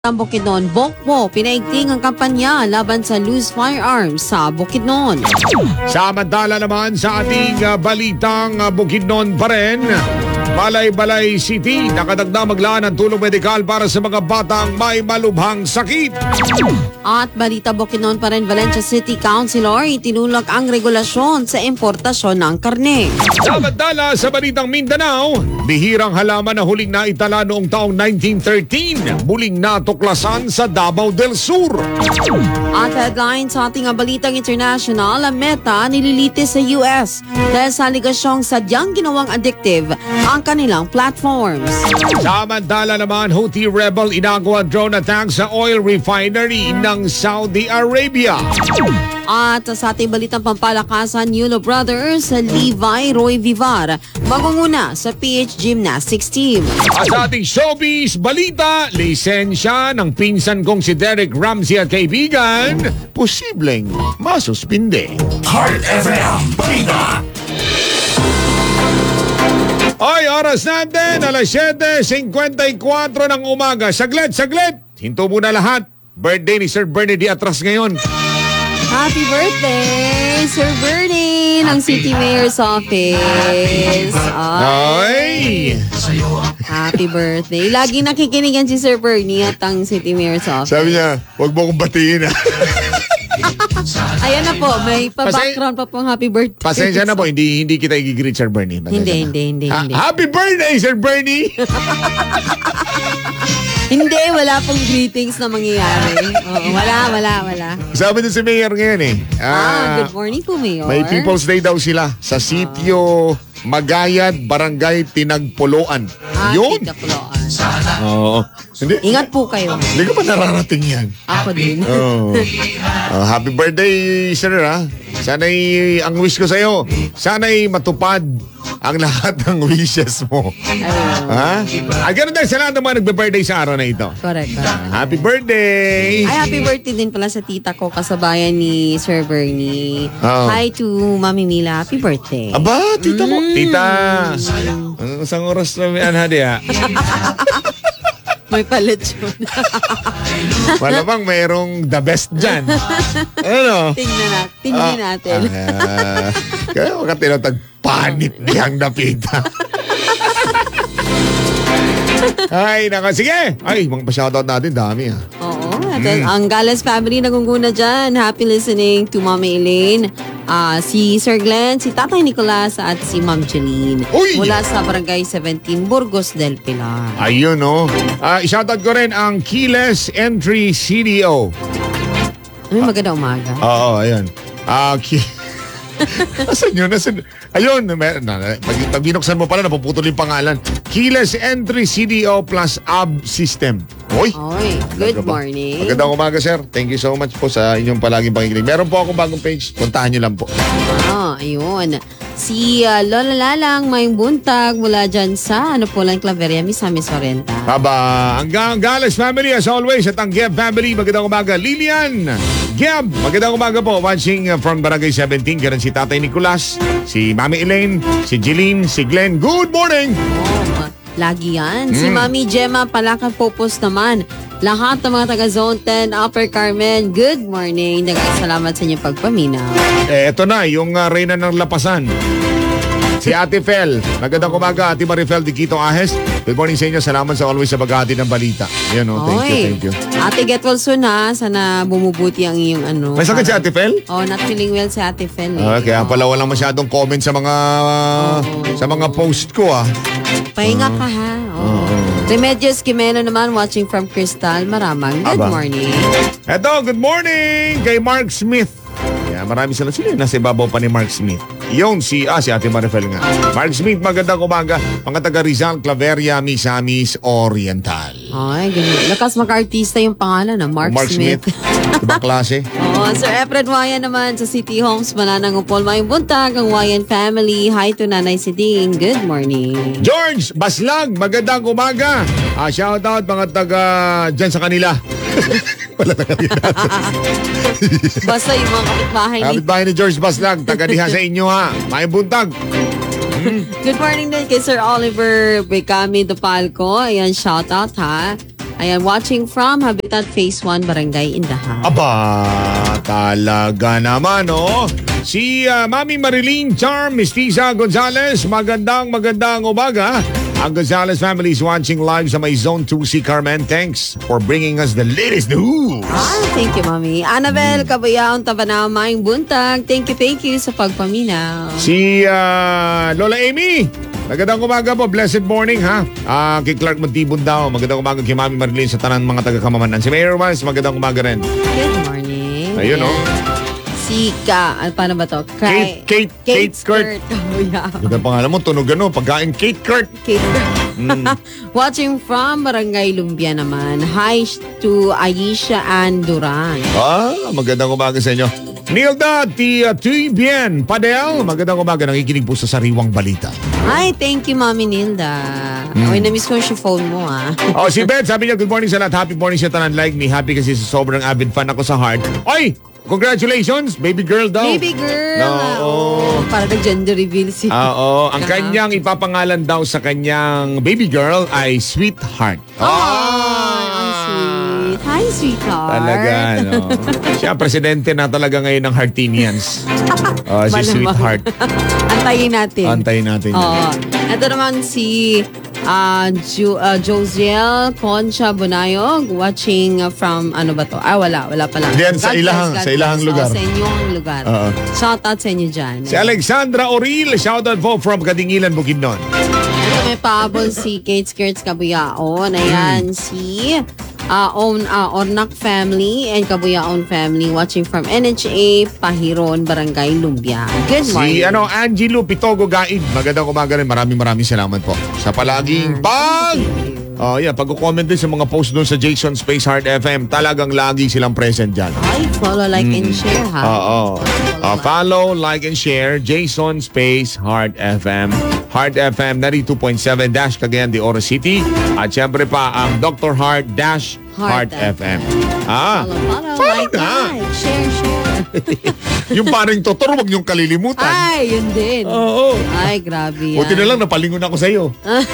Ang Bukidnon, Bokpo, pinaigting ang kampanya laban sa loose firearms sa Bukidnon. Samantala naman sa ating balitang Bukidnon pa rin, Balay-Balay City, nakadagdag maglaan ng tulong medikal para sa mga batang may malubhang sakit. At balita Bukidnon pa rin, Valencia City Councilor, itinulak ang regulasyon sa importasyon ng karne. Samantala sa balitang Mindanao, bihirang halaman na huling naitala noong taong 1913, muling natuklasan sa Davao del Sur. At headline sa ating balitang international, ang Meta nililitis sa US dahil sa aligasyong sadyang ginawang addictive ang kanilang platforms. Samantala naman, Houthi rebel inagawa drone attack sa oil refinery ng Saudi Arabia. At sa ating balitang pampalakasan, Yulo Brothers, Levi Roy Vivar, magunguna sa PH Gymnastics Team. At sa ating showbiz balita, lisensya ng pinsan kong si Derek Ramsey at kaibigan, posibleng masuspinde. Heart FM Balita. Ay, oras natin, alas 7:54 ng umaga. Saglit! Hinto muna lahat. Birthday ni Sir Bernie D. Atras ngayon. Happy birthday, Sir Bernie, ng City Mayor's Office. Ay! Happy birthday. Lagi nakikinigan si Sir Bernie at ang City Mayor's Office. Sabi niya, huwag mo kong batiin. Ayan na po, may pa-background pa pong happy birthday. Pasensya na po, hindi kita i-greet, Sir Bernie. Hindi. Happy birthday, Sir Bernie! Hindi, wala pong greetings na mangyayari. Oo, wala. Sabi din si Mayor ngayon eh. Good morning po, Mayor. May People's Day daw sila sa sitio Magayad, Barangay Tinagpuloan. Yun. Tinagpuloan. Oo. Hindi. Ingat po kayo. Hindi ko pa nararating yan. Ako din. Happy birthday, sir, ha? Sana'y ang wish ko sa'yo, sana'y matupad ang lahat ng wishes mo. Ha? Ay, ganun din sa lahat ng mga nagbe-birthday sa araw na ito. Correct. Happy birthday! Ay, happy birthday din pala sa tita ko, kasabayan ni Sir Bernie. Hi to Mami Mila. Happy birthday. Aba, tita mo. Tita, isang oras na may anhadi, ha? May palit yun. Malamang mayroong the best dyan. Ano? Tingnan natin. Kaya makatinatag panit niyang napita. Ay, sige. Ay, mga pa-shoutout natin, dami ha. Oo. At ang Gales family nagunguna dyan. Happy listening to Mami Elaine. Si Sir Glenn, si Tatay Nicolas at si Ma'am Jeline. Mula sa Barangay 17, Burgos del Pilar. Ayun, no? I-shoutout ko rin ang Keyless Entry CDO. Ay, maganda umaga. Oo, ayun. Asan yun? Ayun, pag binuksan mo pala, napuputol yung pangalan. Keyless Entry CDO plus AB System. Oy, good morning. Magandang umaga, sir. Thank you so much po sa inyong palaging pakikinig. Meron po akong bagong page. Puntahan nyo lang po. Ayun. Si Lola Lalang, may buntag mula dyan sa Claveria, Misamis Oriental. Hanggang Gales family as always at ang Geb family. Magandang umaga. Lilian, Geb, magandang umaga po. Watching from Barangay 17. Ganun si Tatay Nicolas, si Mami Elaine, si Jeline, si Glenn. Good morning! Lagi yan. Si Mami Gemma Palakang Popos naman. Lahat ng mga taga-Zone 10, Upper Carmen, good morning. Salamat sa inyong pagpaminaw. Ito na, yung reyna ng lapasan. Si Ate Fel. Magandang umaga, Ate Marifel de Quito Ahes. Good morning sa inyo. Salamat sa always sa paghati ng balita. Yan, thank you. Ate, get well soon ha. Sana bumubuti ang iyong May sakit si Ate Fel? Not feeling well si Ate Fel. Kaya pala walang masyadong comment sa mga post ko Pahinga ka ha. Remedios Quimeno naman watching from Crystal Maramang. Good morning. Eto, good morning kay Mark Smith. Maraming salamat. Sino nasa ibabaw pa ni Mark Smith? Yung si Ate Marifel nga. Mark Smith, magandang umaga. Mga taga Rizal, Claveria, Misamis Oriental. Ay, ganyan. Lakas mag-artista yung pangalan na Mark Smith. Ibang klase. Sir Efred Wayan naman sa City Homes, Mananang Upol, Mayong Buntag, ang Wayan family. Hi to Nanay Siding. Good morning. George Baslag, magandang umaga. Shout out mga taga dyan sa kanila. Wala na kanila. Basta yung mga kapitbahay ni George Baslag, taga-diha sa inyo ha. Mayong Buntag. Good morning din kay Sir Oliver Becami Dupalco. Ayan, shout out ha. Ayan, watching from Habitat Phase 1, Barangay Indahan. Aba, talaga naman, oh. Si Mami Marilyn Charm Mestiza Gonzales, magandang umaga. Ang Gonzales family is watching live sa may Zone 2C Carmen. Thanks for bringing us the latest news. Thank you, Mami. Annabel Kabayaon Tabanao, Maing Buntag. Thank you sa pagpaminaw. Si Lola Amy, magandang umaga po. Blessed morning, ha? Kay Clark Montibon daw. Magandang umaga kay Mami Marilyn sa tanan mga taga-Kamamanan. Si Mayor Vance, magandang umaga rin. Good morning. Ayun, oh. Si paano ba to? Kate Kurt. Ganda pangalan mo, tunog ano, pagkain Kate Kurt. Kate Kurt. Watching from Barangay Lumbia naman. Hi to Aisha and Duran. Magandang umaga sa inyo. Nilda Tuy Bien Padel, magandang umaga. Nakikinig po sa Sariwang Balita. Hi, thank you, Mami Nilda. Uy, na-miss ko yung phone mo, Si Beth, sabi niya, good morning sa lahat. Happy morning sa tanan like me. Happy kasi sobrang avid fan ako sa Heart. Oy! Congratulations, baby girl daw. Baby girl. Oo. Para nag-gender reveal si. Oo. Ang kanyang ipapangalan daw sa kanyang baby girl ay Sweetheart. Ang sweet. Hi, sweetheart. Talaga, no? Siya, presidente na talaga ngayon ng Heartinians. Si Sweetheart. Antayin natin. Oo. Ito naman si Josiel Concha Bonayog watching from ano ba to? Wala pa lang. Diyan sa ilahang lugar. Sa inyong lugar. Shout out sa inyo dyan. Si Alexandra Oril, shout out po from Kadingilan, Bukidnon. Ito may pahabol si Kate Skirts Kabuyaon. Ayan, si Ornak family and Kabuyaon family watching from NHA Pahiron, Barangay Lumbia. Good morning. Si Angelo Pitogo Gaig, magandang umaga rin. Maraming salamat po sa palaging pag-comment din sa mga post doon sa Jason Space Heart FM. Talagang lagi silang present dyan. Follow, like, and share, ha? Follow, like, and share Jason Space Heart FM. Heart FM 92.7 Cagayan de Oro City. At syempre pa ang Dr. Heart Heart FM. Follow, like, share. Yung paring Totoro, wag niyong kalilimutan. Ay, yun din. Oo. Ay, grabe yan. Buti na lang, napalingon ako sa'yo.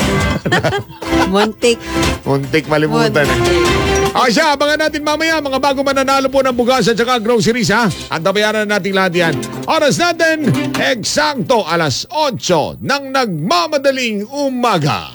Muntik malimutan. Siya, abangan natin mamaya mga bago mananalo po ng bugas at saka groceries, ha? At nabayaran natin lahat yan. Oras natin, eksakto alas 8 ng nagmamadaling umaga.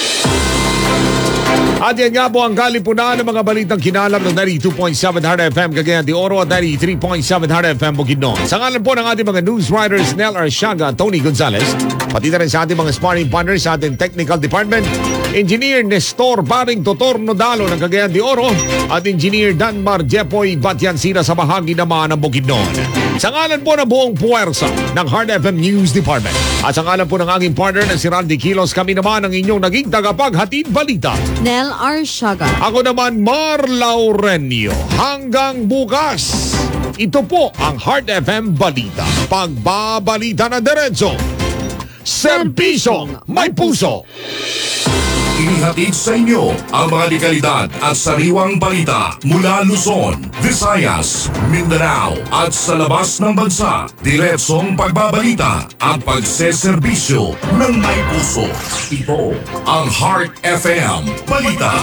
At yan nga po ang kalipunan ng mga balitang kinalam ng 92.7 Heart FM Cagayan de Oro at 93.7 Heart FM Bukidnon. Sa ngalan po ng ating mga news writers Nel Arsiaga at Tony Gonzales, pati na rin sa ating mga sparring partners sa ating technical department, Engineer Nestor Baring Totorno Dalo ng Cagayan de Oro at Engineer Danmar Jepoy Batyansina sa bahagi naman ng Bukidnon. Sa ngalan po ng buong puwersa ng Heart FM News Department at sa ngalan po ng aking partner na si Randy Kilos, kami naman ang inyong naging tagapaghatid balita, Nel Arsiaga. Ako naman, Mar Laurenio. Hanggang bukas, ito po ang Heart FM Balita. Pagbabalita na diretso, serbisyong may puso. Inihatid sa inyo ang mga legalidad at sariwang balita mula Luzon, Visayas, Mindanao at sa labas ng bansa. Diretsong pagbabalita at pagseserbisyo ng may puso. Ito ang Heart FM Balita.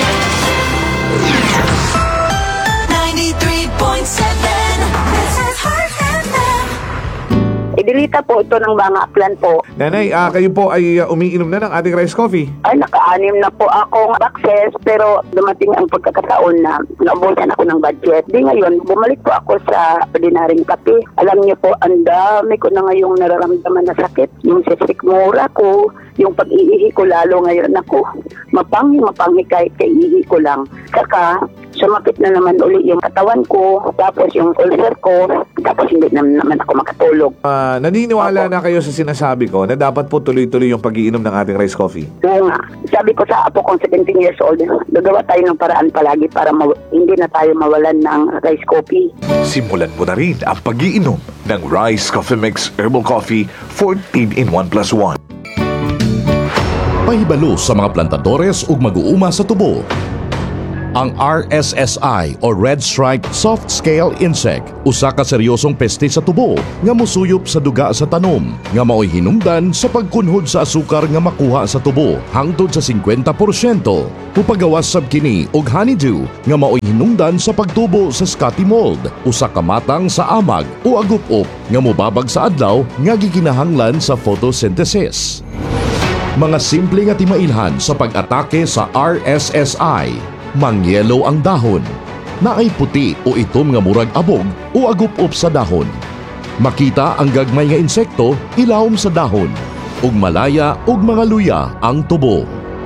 93.7 This is Heart FM. Idilita po ito ng mga plan po. Nanay, kayo po ay umiinom na ng ating rice coffee. Ay, naka-anim na po akong access pero dumating ang pagkakataon na naubusan ako ng budget. Di ngayon, bumalik po ako sa ordinaryong kape. Alam niyo po, ang dami ko na ngayong nararamdaman na sakit. Yung sisikmura ko, yung pag-iihi ko lalo ngayon ako. Mapanghi kahit kaiihi ko lang. Saka, sumakit na naman uli yung katawan ko, tapos yung ulcer ko, tapos hindi naman ako makatulog. Naniniwala na kayo sa sinasabi ko na dapat po tuloy-tuloy yung pag-iinom ng ating rice coffee? Oo nga. Sabi ko sa apo kong 17 years old, gagawa tayo ng paraan palagi para hindi na tayo mawalan ng rice coffee. Simulan mo na rin ang pag-iinom ng Rice Coffee Mix Herbal Coffee 14 in 1+1. Pahibalo sa mga plantadores ug mag-uuma sa tubo. Ang RSSI o Red Stripe Soft Scale Insect usa ka seryosong peste sa tubo nga musuyop sa duga sa tanom nga maoy hinungdan sa pagkunhod sa asukar nga makuha sa tubo hangtod sa 50%. Upagawas sab kini og honeydew nga maoy hinungdan sa pagtubo sa scotty mold usa ka matang sa amag o agup-up nga mobabag sa adlaw nga gikinahanglan sa photosynthesis. Mga simple nga timailhan sa pag-atake sa RSSI. Mangyelo ang dahon. Naay puti o itom nga murag abog o agup-up sa dahon. Makita ang gagmay nga insekto ilawom sa dahon. Ug malaya ug mga luya ang tubo.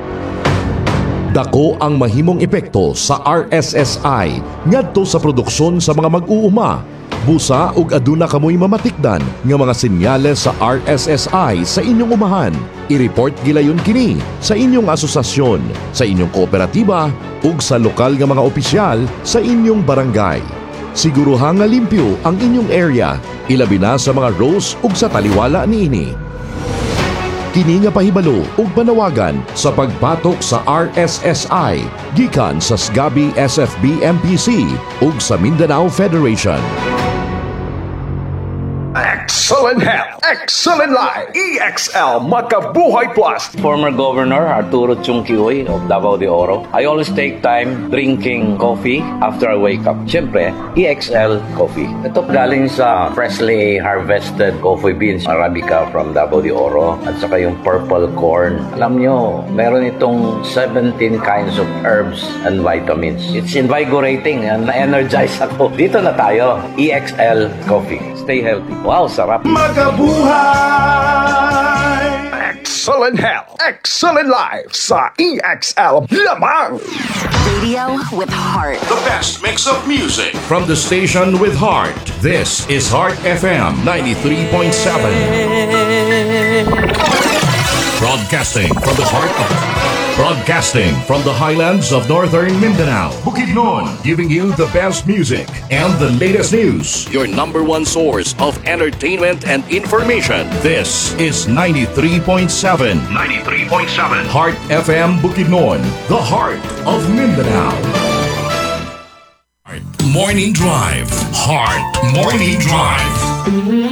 Dako ang mahimong epekto sa RSSI ngadto sa produksyon sa mga mag-uuma. Busa ug aduna kamoy mamatikdan nga mga senyales sa RSSI sa inyong umahan. I-report gilayon kini sa inyong asosasyon, sa inyong kooperatiba ug sa lokal nga mga opisyal sa inyong barangay. Siguruha nga limpyo ang inyong area, ilabi na sa mga rows ug sa taliwala niini. Kini nga pahibalo ug panawagan sa pagbatok sa RSSI gikan sa SGABI SFB MPC ug sa Mindanao Federation. Excellent health, excellent life, EXL Makabuhay Plus. Former Governor Arturo Chungkihoy of Davao de Oro. I always take time drinking coffee after I wake up. Siyempre, EXL coffee. Ito galing sa freshly harvested coffee beans Arabica from Davao de Oro at saka yung purple corn. Alam nyo, meron itong 17 kinds of herbs and vitamins. It's invigorating and na-energize ako. Dito na tayo, EXL coffee. Stay healthy. Wow, sarap. Makabuhay! Excellent health, excellent life sa EXL lamang. Radio with heart. The best mix of music. From the station with heart, this is Heart FM 93.7. Broadcasting from the highlands of northern Mindanao, Bukidnon, giving you the best music and the latest news. Your number one source of entertainment and information. This is 93.7. 93.7. Heart FM Bukidnon, the heart of Mindanao. Morning Drive. Heart Morning Drive.